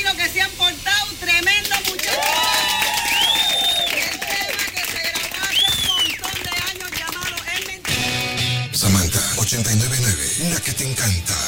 sobrinos que se han portado tremendo, muchachos. El tema que se grabó hace un montón de años llamado Es Mentira. Samantha 89.9, la que te encanta.